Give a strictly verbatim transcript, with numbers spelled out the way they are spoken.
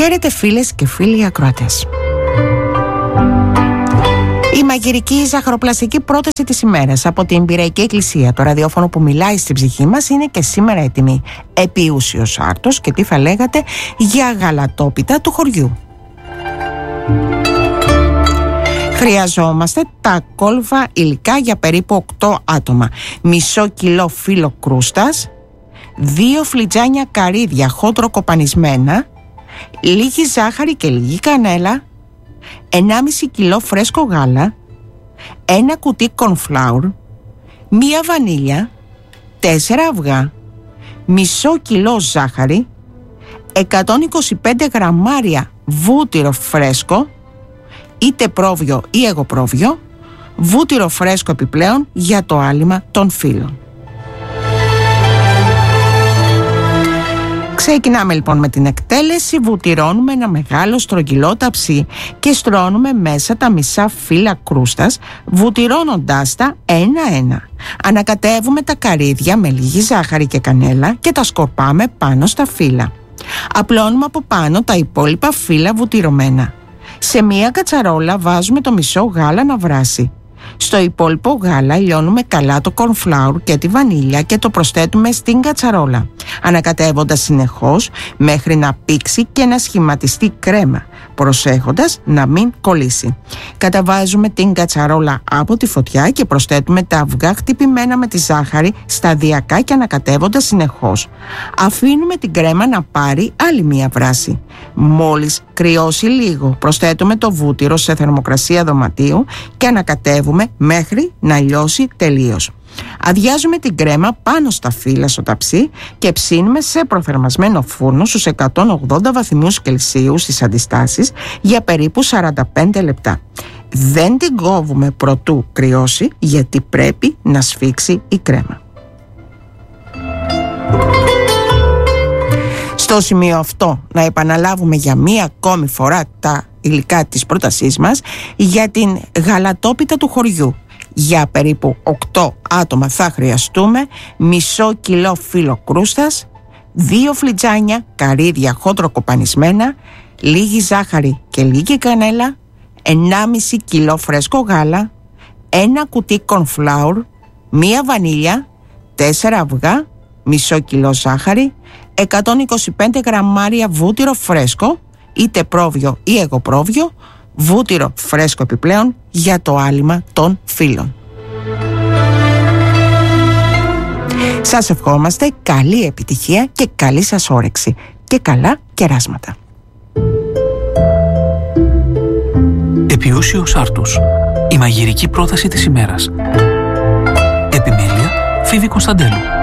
Χαίρετε φίλες και φίλοι ακροατές. Η μαγειρική ζαχαροπλαστική πρόταση της ημέρας από την Πειραϊκή Εκκλησία, το ραδιόφωνο που μιλάει στην ψυχή μας, είναι και σήμερα έτοιμη. Επίουσιος άρτος και τι θα λέγατε για γαλατόπιτα του χωριού. Χρειαζόμαστε τα ακόλουθα υλικά για περίπου οκτώ άτομα. Μισό κιλό φύλλο κρούστας, δύο φλιτζάνια καρύδια χόντρο κοπανισμένα, λίγη ζάχαρη και λίγη κανέλα, ενάμιση κιλό φρέσκο γάλα, ένα κουτί κονφλάουρ, μία βανίλια, τέσσερα αυγά, μισό κιλό ζάχαρη, εκατόν είκοσι πέντε γραμμάρια βούτυρο φρέσκο, είτε πρόβιο ή εγωπρόβιο, βούτυρο φρέσκο επιπλέον για το άλυμα των φύλλων. Ξεκινάμε λοιπόν με την εκτέλεση. Βουτυρώνουμε ένα μεγάλο στρογγυλό ταψί και στρώνουμε μέσα τα μισά φύλλα κρούστας, βουτυρώνοντάς τα ένα-ένα. Ανακατεύουμε τα καρύδια με λίγη ζάχαρη και κανέλα και τα σκορπάμε πάνω στα φύλλα. Απλώνουμε από πάνω τα υπόλοιπα φύλλα βουτυρωμένα. Σε μία κατσαρόλα βάζουμε το μισό γάλα να βράσει. Στο υπόλοιπο γάλα λιώνουμε καλά το κορνφλάουρ και τη βανίλια και το προσθέτουμε στην κατσαρόλα, ανακατεύοντας συνεχώς μέχρι να πήξει και να σχηματιστεί κρέμα, προσέχοντας να μην κολλήσει. Καταβάζουμε την κατσαρόλα από τη φωτιά και προσθέτουμε τα αυγά χτυπημένα με τη ζάχαρη σταδιακά και ανακατεύοντας συνεχώς. Αφήνουμε την κρέμα να πάρει άλλη μία βράση. Μόλις κρυώσει λίγο, προσθέτουμε το βούτυρο σε θερμοκρασία δωματίου και ανακατεύουμε μέχρι να λιώσει τελείως. Αδειάζουμε την κρέμα πάνω στα φύλλα στο ταψί και ψήνουμε σε προθερμασμένο φούρνο στους εκατόν ογδόντα βαθμούς Κελσίου στις αντιστάσεις για περίπου σαράντα πέντε λεπτά. Δεν την κόβουμε προτού κρυώσει, γιατί πρέπει να σφίξει η κρέμα. Στο σημείο αυτό να επαναλάβουμε για μία ακόμη φορά τα υλικά της πρότασής μας για την γαλατόπιτα του χωριού. Για περίπου οκτώ άτομα θα χρειαστούμε μισό κιλό φύλλο κρούστας, δύο φλιτζάνια καρύδια χόντρο κοπανισμένα, λίγη ζάχαρη και λίγη κανέλα, ενάμιση κιλό φρέσκο γάλα, ένα κουτί κονφλάουρ, μία βανίλια, τέσσερα αυγά, μισό κιλό ζάχαρη, εκατόν είκοσι πέντε γραμμάρια βούτυρο φρέσκο, είτε πρόβιο ή εγωπρόβιο, βούτυρο φρέσκο επιπλέον για το άλυμα των φύλλων. Σας ευχόμαστε καλή επιτυχία και καλή σας όρεξη και καλά κεράσματα. Επιούσιος άρτος. Η μαγειρική πρόταση της ημέρας. Επιμέλεια Φίβη Κωνσταντέλου.